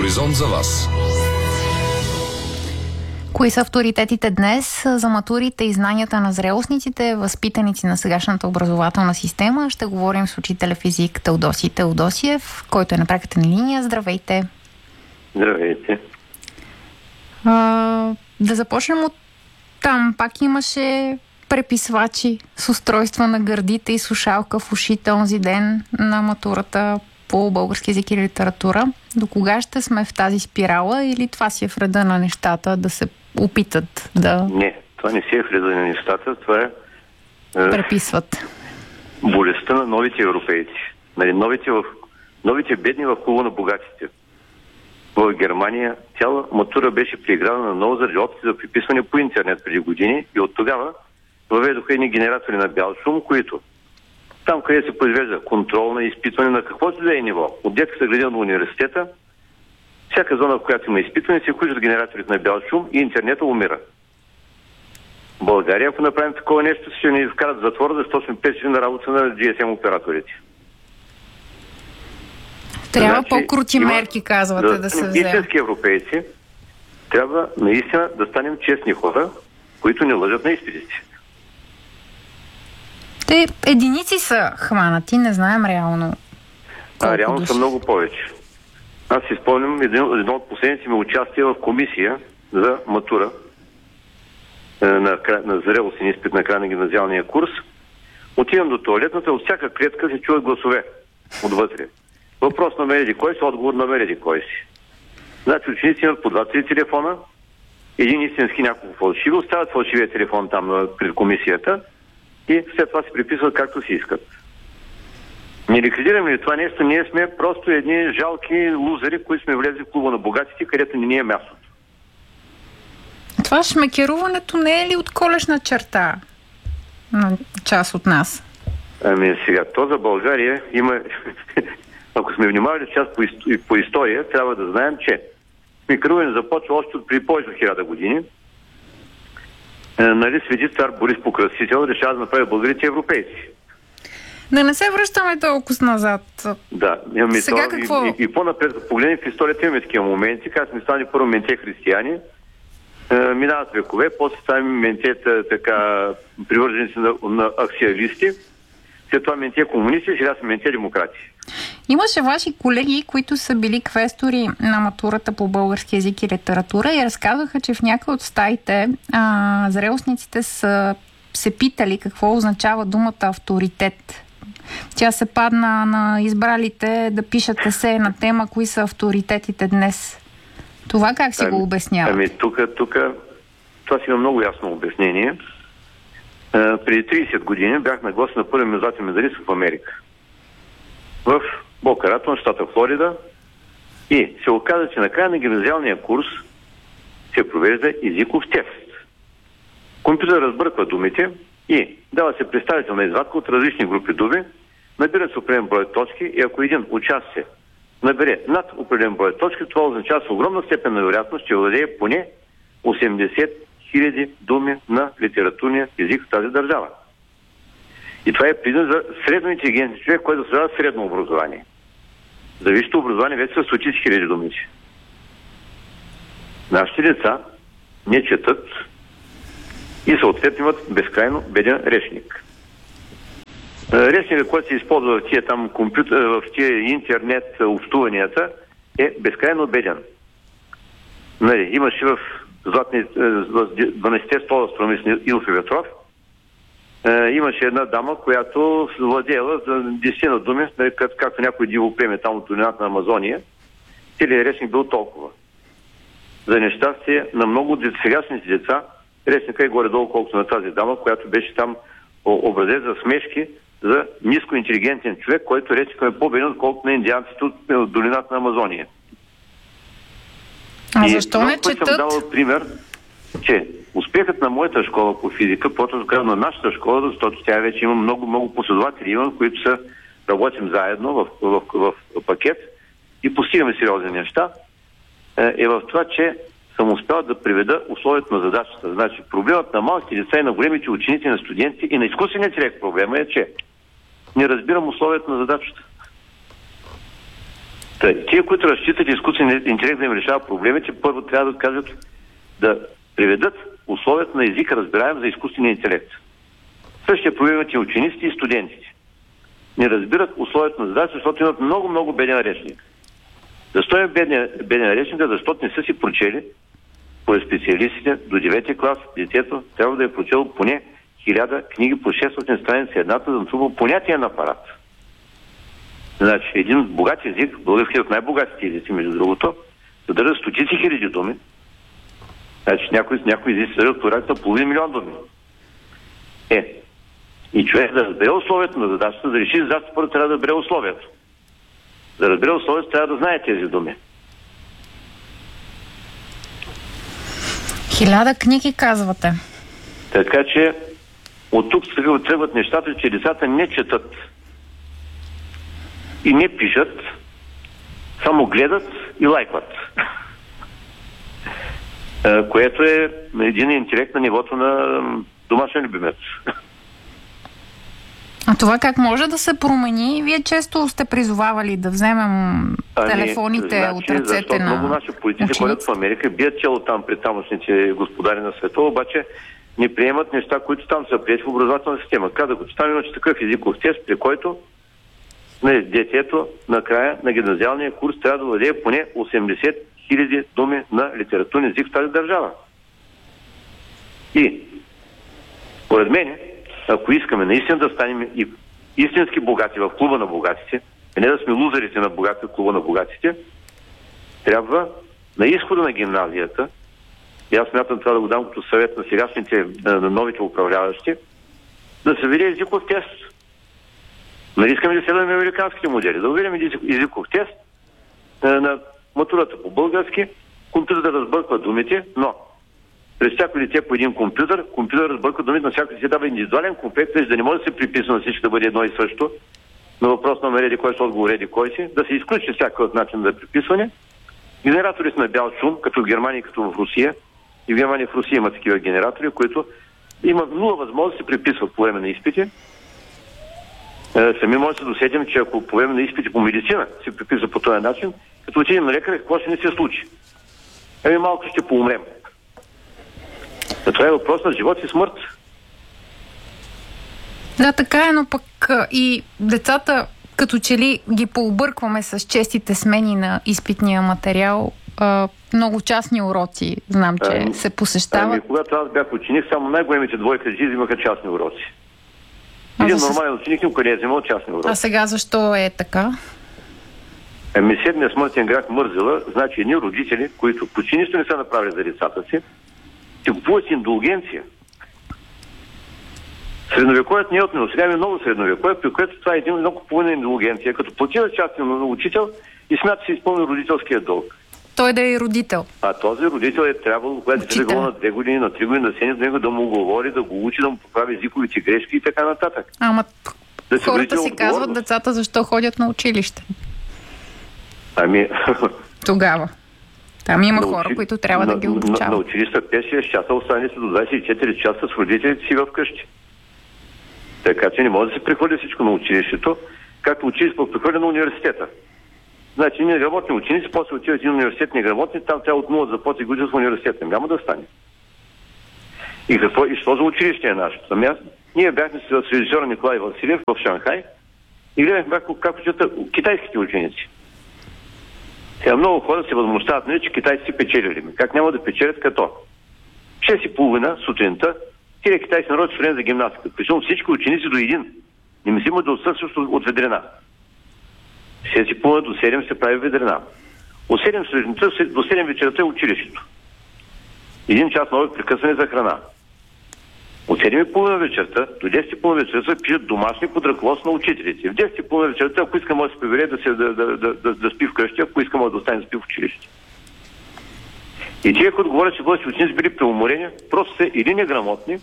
Хоризонт за вас. Кои са авторитетите днес за матурите и знанията на зрелостниците, възпитаници на сегашната образователна система? Ще говорим с учителя физик Теодосий Теодосиев, който е на пряката ни линия. Здравейте! Здравейте! Да започнем от там. Пак имаше преписвачи с устройства на гърдите и слушалка в ушите онзи ден на матурата по български език и литература. До кога ще сме в тази спирала или това си е в реда на нещата да се опитат да... Не, това не си е в реда на нещата, това е... преписват. Болестта на новите европейци. Нали, новите бедни в клуба на богатите. В Германия цяла матура беше преиграна ново заради опити за приписване по интернет преди години и от тогава въведоха едни генератори на бял шум, които там, къде се произвежда контрол на изпитване на каквото да е ниво, от детската градина до университета, всяка зона, в която има изпитване, се включват генераторите на бял шум и интернета умира. В България, ако направим такова нещо, ще ни вкарат в затвора, защото сме пречили на работа на GSM операторите. Трябва по-крути мерки, казвате, да се вземат. Истински европейци трябва наистина да станем честни хора, които не лъжат на изпитите. Те единици са хванати, не знаем реално. Реално са много повече. Аз си спомням едно от последните ми участия в комисия за матура на зрелостен изпит на края на гимназиалния курс. Отивам до тоалетната, от всяка клетка се чуват гласове отвътре. Въпрос намери кой си, отговор намери кой си. Значи ученици имат по 2-3 телефона, един истински, няколко фалшиви, оставят фалшивия телефон там пред комисията и след това се приписват както си искат. Не ликвидираме ли това нещо? Ние сме просто едни жалки лузери, които сме влезли в клуба на богатите, където не е мястото. Това шмекеруването не е ли от колешна черта на част от нас? Ами сега, то за България има... Ако сме внимавали част по история, трябва да знаем, че шмекеруване започва още при повече от 1000 години. Нали свети цар Борис Покрасител решава да направи българите европейци. Да не се връщаме толкова назад. Да, сега какво? И по-напред, да погледнем в историята, имаме такива моменти, как сме стане първо менте християни, минават векове, после ставаме менте така привърженици на аксиалисти, след това менте комунисти, сега са менте демократи. Имаше ваши колеги, които са били квестори на матурата по български език и литература и разказваха, че в някои от стаите зрелостниците са се питали какво означава думата авторитет. Тя се падна на избралите да пишат есе на тема кои са авторитетите днес. Това как си го обяснявате? Ами тук това си има много ясно обяснение. Преди 30 години бях на гост на първи международен медалист в Америка. В Бока Ратон, щата Флорида, и се оказа, че на края на гимназиалния курс се провежда езиков тест. Компютър разбърква думите и дава се представителна извадка от различни групи думи, набират се определен брой точки и ако един участник набере над определен брой точки, това означава с огромна степен на вероятност, че владее поне 80 000 думи на литературния език в тази държава. И това е признак за средно интелигентен човек, който заслужава средно образование. За висшето образование вече са стотици хиляди думици. Нашите деца не четат и съответно имат безкрайно беден речник. Речникът, който се използва в тия интернет общуванията, е безкрайно беден. Нали, имаше в 12-те стола стромисни Илф и Ветров, имаше една дама, която владеела за 10 думи, както някой диво племе там от долината на Амазония. Целият речник бил толкова. За нещастие на много от сегашните деца, речника е горе-долу колкото на тази дама, която беше там образец за смешки за нискоинтелигентен човек, който речника е по-беден, отколкото на индианците от долината на Амазония. А защо не четат? Съм давал пример, че успехът на моята школа по физика, по-точно казвам на нашата школа, защото тя вече има много последователи, които работим заедно в пакет и постигаме сериозни неща, е в това, че съм успял да приведа условието на задачата. Значи проблемът на малките деца и на големите ученици, на студенти и на изкуствения човек проблема е, че не разбирам условието на задачата. Тия, които разчитат изкуствен интелект да им решава проблемите, първо трябва да кажат да приведат условията на език разбираем за изкуствения интелект. Същия проблем имат и учениците и студентите. Не разбират условията на задача, защото имат много беден речник. Защо е беден речник? Защото не са си прочели по специалистите до 9 клас детето трябва да е прочело поне 1000 книги по 600 страници едната, за да натрупа понятия апарат. Значи, един богат език, българският от най-богатите езици, между другото, съдържа стотици хиляди думи. Значи, някои езици съдържат порядка на половин милион думи. И човек да разбере условията на задачата, да реши задачата, първо трябва да разбере условието. Да разбере условието, трябва да знае тези думи. 1000 книги, казвате. Така че от тук тръгват нещата, че децата не четат и не пишат, само гледат и лайкват. Което е един интелект на нивото на домашен любимец. А това как може да се промени? Вие често сте призовавали да вземем телефоните от ръцете на много наши политици ходят в Америка, бият чело там пред тамошните господари на света, обаче не приемат неща, които там са приети в образователна система. Казах, че там имаше такъв езиков тест, при който детето накрая на гимназиалния курс трябва да владее поне 80 000 думи на литературен език в тази държава. И според мен, ако искаме наистина да станем и истински богати в клуба на богатите, а не да сме лузерите на богатите в клуба на богатите, трябва на изхода на гимназията, и аз смятам това да го дам като съвет на сегашните, на новите управляващи, да се веде езиков тест. Нали искаме да следваме американските модели, да увидим езиков тест на матурата по български, компютър да разбърква думите, но през всяко дете по един компютър разбърква думите, на всяко дете дава индивидуален комплект, за да не може да се приписва на всички да бъде едно и също, на въпрос на реди кой се отговор реди кой си, да се изключи всякакъв начин за приписване. Генератори с на бял шум, като в Германия, като в Русия. И в Германия, в Русия има такива генератори, които има нула възможност да се приписват по време на изпити. Сами може да се досетим, че ако по време на изпити по медицина се приписва по този начин, като отидем на лекар, какво ще не се случи? Малко ще поумрем. Това е въпрос на живот и смърт. Да, така е, но пък и децата, като че ли ги пообъркваме с честите смени на изпитния материал, много частни уроци, знам, че се посещават. Когато аз бях ученик, само най-големите двойка имаха частни уроци. Един нормален ученик никога не е вземал частни уроци. А сега защо е така? Седмия смъртен грях Мързела, значи едни родители, които почти нищо не са направили за децата си, ти купуват индулгенция. Средновековият не е отминал. Сега е много средновековият, при което това е едно купуване на индулгенция, като платила частен учител и смята да се изпълни родителския дълг. Той да е родител. А този родител е трябвало, когато се е на 2 години, на 3 години, да седне до него, да му говори, да го учи, да му поправи езиковите грешки и така нататък. Ама хората си казват, децата защо ходят на училище? Тогава. Там има хора, които трябва да ги обучават. На училище 5-6 часа, остане се до 24 часа с родителите си вкъщи. Така че не може да се прехвърля всичко на училището, както училището прехвърля на университета. Значи ние грамотни ученици, после отиват един университет неграмотни, там трябва от 0 да започне година в университета. Няма да стане. И какво? И що за училище е нашето? Ние бяхме с режисьора Николай Василев в Шанхай и гледахме как учат китайските ученици. Сега много хора се възмущават, че китайци печелили. Как няма да печелят като? 6:30 сутринта тия китайски народ е студент за гимнастика. Причем всички ученици до един. Не мислимо да отсъстват от ведрена. 6:30 до 7 се прави ведрена. От 7 сутринта до 7 вечерта е училището. 1 час нови прекъсване за храна. От 7:30 вечерта до 10:30 вечерта пишат домашни под ръководство на учителите. В 10:30 вечерта, ако иска, може да се прибере да спи вкъщи, ако иска, може да остане да спи в училище. И тия, които говорят, че бъдещи ученици били преуморени, просто са или неграмотни,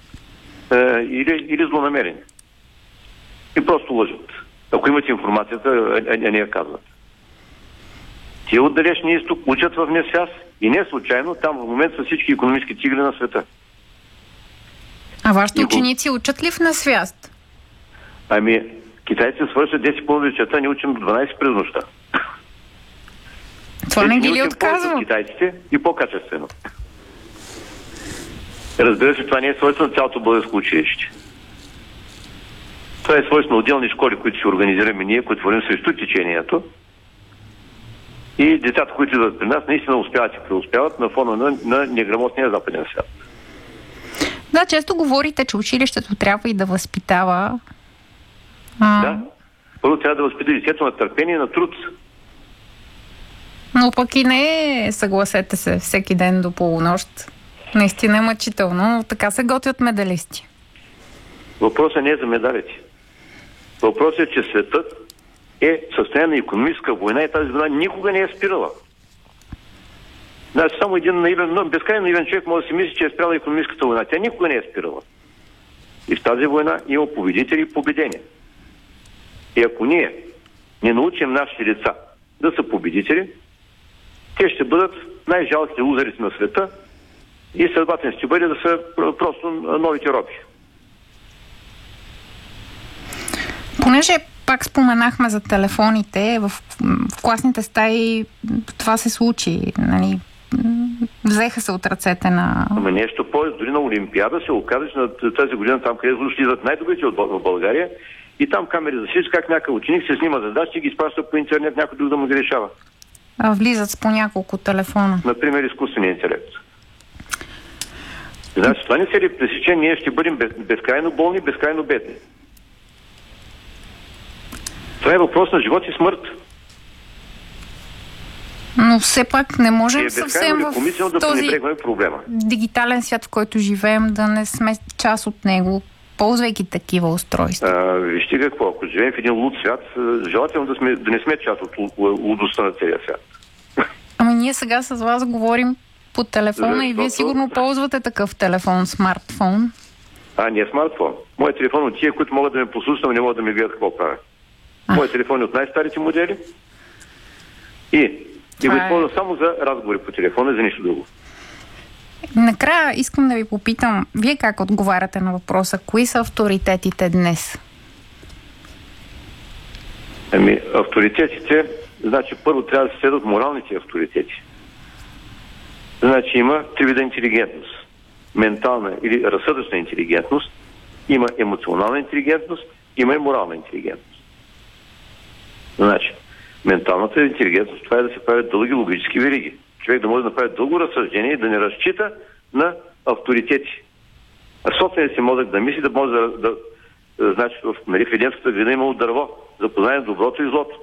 или злонамерени. И просто лъжат. Ако имате информацията, а не я казват. Тия от далечния изток учат в несвяз и не случайно, там в момента са всички икономически тигри на света. А вашите ученици учат ли в несвяст? Китайците свършат 10:30 вечерта, ние учим до 12 през нощта. Това не ги ли отказва? Китайците и по-качествено. Разбира се, това не е свойство на цялото българско училище. Това е свойство на отделни школи, които ще организираме ние, които вървим срещу течението. И децата, които идват при нас, наистина успяват и преуспяват на фона на неграмотния западен свят. Да, често говорите, че училището трябва и да възпитава. Да. Първо трябва да възпита детето на търпение и на труд. Но пък и не е, съгласете се, всеки ден до полунощ. Наистина е мъчително, но така се готвят медалисти. Въпросът не е за медалите. Въпросът е, че светът е в състояние на икономическа война и тази война никога не е спирала. Значи само един наивен, безкрайно наивен човек може да си мисли, че е спряла икономическата война. Тя никога не е спирала. И в тази война има победители и победени. И ако ние не научим нашите деца да са победители, те ще бъдат най-жалките лузерите на света и следователно ще бъде да са просто новите роби. Понеже пак споменахме за телефоните, в класните стаи това се случи, нали? Взеха се от ръцете на... Ама нещо повече, дори на Олимпиада се оказа, че на тази година там, където слизат най-добрите в България, и там камери засичат как някакъв ученик се снима задачи и ги изпраща по интернет, някой друг да му ги решава. Влизат с по няколко телефона. Например, изкуственият интелект. Значи, това не се ли пресече, ние ще бъдем безкрайно болни, безкрайно бедни. Това е въпрос на живот и смърт. Но все пак не можем съвсем в този дигитален свят, в който живеем, да не сме част от него, ползвайки такива устройства. Вижте какво, ако живеем в един луд свят, желателно да не сме част от лудостта на целия свят. Ами ние сега с вас говорим по телефона и вие сигурно ползвате такъв телефон, смартфон. Не смартфон. Моят телефон от тия, които могат да ме послушат, но не могат да ми гледат какво правя. Моят телефон е от най-старите модели и го използвам само за разговори по телефона, за нищо друго. Накрая искам да ви попитам, вие как отговаряте на въпроса, кои са авторитетите днес? Авторитетите, значи първо трябва да се следват моралните авторитети. Значи има три вида интелигентност. Ментална или разсъдъчна интелигентност, има емоционална интелигентност, има и морална интелигентност. Значи, менталната интелигентност, това е да се правят дълги логически вериги. Човек да може да направи дълго разсъждение и да не разчита на авторитети. А собственият си мозък да мисли, да може значи, в единствата града имало дърво, за познание на доброто и злото.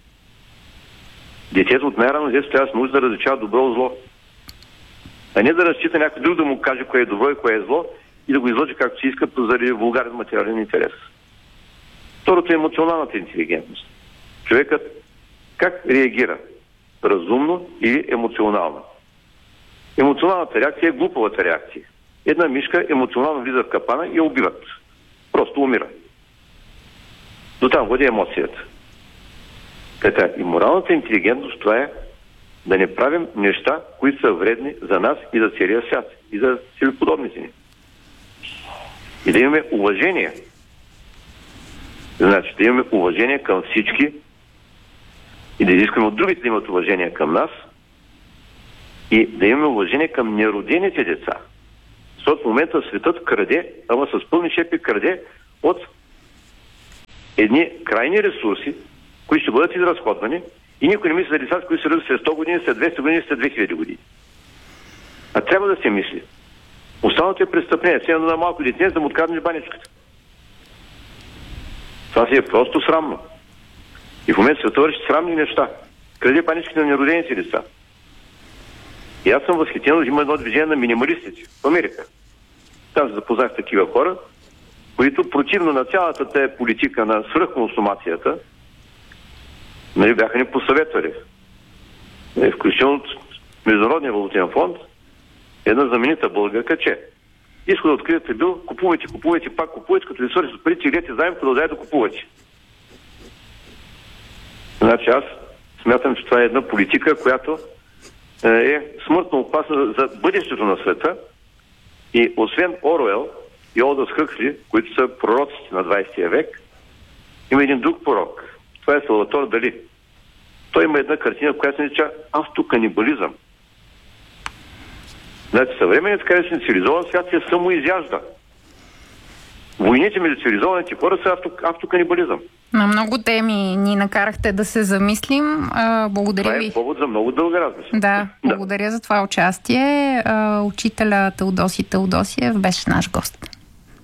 Детето от най-рано детство трябва да се научи да различава добро от зло. А не да разчита някой друг да му каже кое е добро и кое е зло и да го излъчи както си иска заради вулгарен материален интерес. Второто е емоционалната интелигентност. Човекът как реагира? Разумно или емоционално? Емоционалната реакция е глупавата реакция. Една мишка емоционално влиза в капана и я убиват. Просто умира. До там води емоцията. Така, и моралната интелигентност, това е да не правим неща, които са вредни за нас и за целия свят. И за себеподобните ни. И да имаме уважение. Значи, да имаме уважение към всички и да изискаме от другите да имат уважение към нас и да имаме уважение към неродените деца. Защото в момента светът краде, ама с пълни шепи краде от едни крайни ресурси, които ще бъдат изразходвани и никой не мисли за децата, които се родят след 100 години, след 200 години, след 2000 години. А трябва да се мисли. Останалото е престъпление. Все едно на малко дете да му откраднеш баничката. Това си е просто срамно. И в момента се върши срамни неща. Краде баничките на неродените деца. И аз съм възхитен, има едно движение на минималистите в Америка. Там се запознах с такива хора, които противно на цялата тая политика на свръхконсумацията, бяха ни посъветвали. Включително от Международния валутен фонд, една знаменита българка, че изходът от кризата е бил купувайте, пак купувайте, като ви свършите с парите, идете заем, продължайте да купувате. Значи аз смятам, че това е една политика, която е смъртно опасна за бъдещето на света и освен Оруел и Олдъс Хъксли, които са пророците на 20 век, има един друг пророк. Това е Салватор Дали. той има една картина, в която се нарича автоканибализъм. Значи съвременният, така да се цивилизован свят се самоизяжда. Войните между цивилизованите хора са автоканибализъм. На много теми ни накарахте да се замислим. Благодаря ви. Това е повод за много дълга размисъл. Да, благодаря за това участие. Учителя Теодосий Теодосиев беше наш гост.